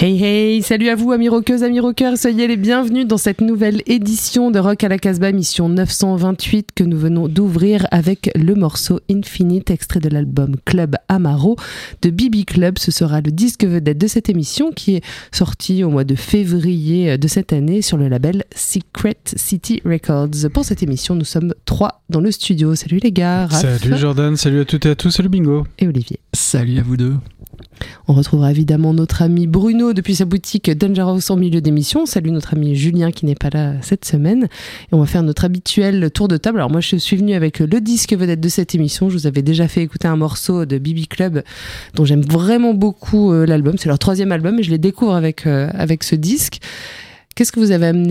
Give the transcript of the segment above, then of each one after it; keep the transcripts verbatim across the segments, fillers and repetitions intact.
Hey hey, salut à vous amis rockeuses, amis rockeurs, soyez les bienvenus dans cette nouvelle édition de Rock à la Casbah, émission neuf cent vingt-huit que nous venons d'ouvrir avec le morceau Infinite, extrait de l'album Club Amaro de B B Club. Ce sera le disque vedette de cette émission qui est sorti au mois de février de cette année sur le label Secret City Records. Pour cette émission, nous sommes trois dans le studio. Salut les gars, Raph. Salut Jordan, salut à toutes et à tous, salut Bingo. Et Olivier. Salut à vous deux. On retrouvera évidemment notre ami Bruno depuis sa boutique Dangerous en milieu d'émission. Salut notre ami Julien qui n'est pas là cette semaine. Et on va faire notre habituel tour de table. Alors moi je suis venu avec le disque vedette de cette émission. Je vous avais déjà fait écouter un morceau de B B Club dont j'aime vraiment beaucoup euh, l'album. C'est leur troisième album et je les découvre avec, euh, avec ce disque. Qu'est-ce que vous avez amené ?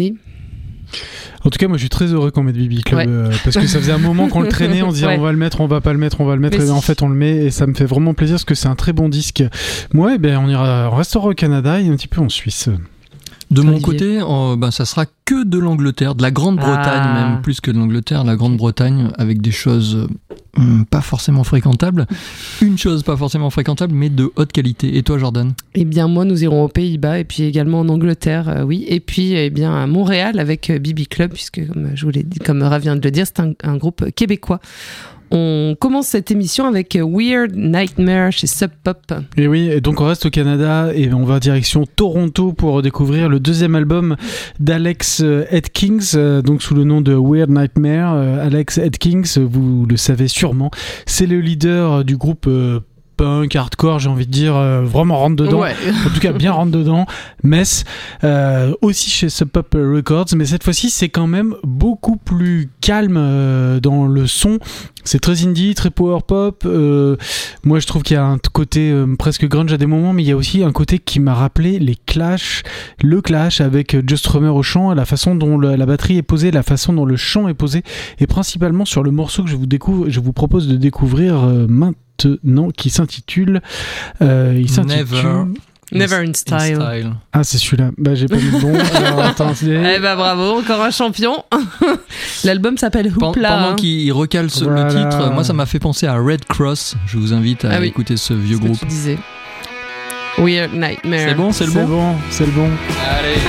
En tout cas, moi je suis très heureux qu'on mette B B Club, ouais. euh, parce que ça faisait un moment qu'on le traînait, on se disait ouais. on va le mettre, on va pas le mettre, on va le mettre, mais et si. En fait on le met et ça me fait vraiment plaisir parce que c'est un très bon disque. Moi, eh ben, on ira, on restera au Canada et un petit peu en Suisse. De mon côté, euh, ben, ça sera que de l'Angleterre, de la Grande-Bretagne ah. même, plus que de l'Angleterre, la Grande-Bretagne, avec des choses euh, pas forcément fréquentables. Une chose pas forcément fréquentable, mais de haute qualité. Et toi, Jordan ? Eh bien, moi, nous irons aux Pays-Bas et puis également en Angleterre, euh, oui. Et puis, eh bien, à Montréal avec B B Club, puisque, comme je vous l'ai dit, comme Rav vient de le dire, c'est un, un groupe québécois. On commence cette émission avec Weird Nightmare chez Sub Pop. Et oui, et donc on reste au Canada et on va direction Toronto pour découvrir le deuxième album d'Alex Atkins, donc sous le nom de Weird Nightmare. Alex Atkins, vous le savez sûrement, c'est le leader du groupe punk, hardcore, j'ai envie de dire, euh, vraiment rentre dedans, ouais. en tout cas bien rentre dedans, Mess, euh, aussi chez Sub Pop Records, mais cette fois-ci c'est quand même beaucoup plus calme euh, dans le son, c'est très indie, très power pop, euh, moi je trouve qu'il y a un côté euh, presque grunge à des moments, mais il y a aussi un côté qui m'a rappelé les Clash, le Clash avec Joe Strummer au chant, la façon dont le, la batterie est posée, la façon dont le chant est posé, et principalement sur le morceau que je vous, découvre, je vous propose de découvrir euh, maintenant, non, qui s'intitule euh, il s'intitule Never, Never in Style. in style. Ah, c'est celui-là. Bah, j'ai pas mis le bon. Alors, attendez. Eh bah, bravo, encore un champion. L'album s'appelle Hoopla. Pendant hein. qu'il recale ce, voilà. le titre, moi, ça m'a fait penser à Red Cross. Je vous invite à ah oui. écouter ce vieux c'est groupe. Ce que tu disais. Weird Nightmare. C'est bon, c'est le c'est bon. bon, c'est le bon. Allez.